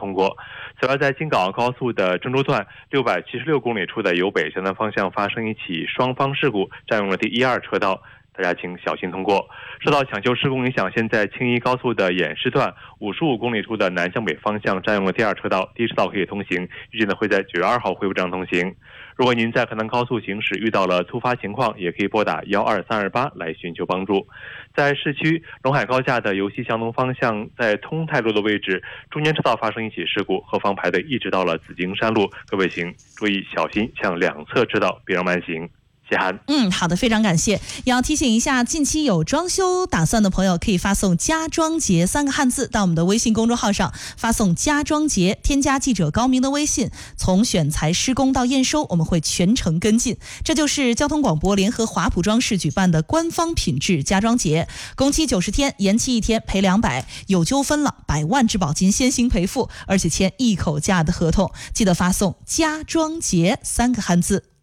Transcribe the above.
通过。此外，在京港澳高速的郑州段676公里处的由北向南方向发生一起双方事故，占用了第1、2车道，大家请小心通过。受到抢修施工影响，现在青衣高速的偃师段55公里处的南向北方向占用了第2车道，第1车道可以通行，预计呢会在9月2号恢复正常通行。如果您在河南高速行驶遇到了突发情况，也可以拨打12328来寻求帮助。在市区陇海高架的由西向东方向，在通泰路的位置，中间车道发生一起事故，后方排队一直到了紫金山路，各位请注意小心向两侧车道避让慢行。谢涵。 好的，非常感谢。也要提醒一下，近期有装修打算的朋友，可以发送家装节3个汉字到我们的微信公众号上，发送家装节，添加记者高明的微信，从选材施工到验收，我们会全程跟进。这就是交通广播联合华普装饰举办的官方品质家装节，工期90天，延期1天赔200，有纠纷了100万质保金先行赔付，而且签一口价的合同。记得发送家装节3个汉字。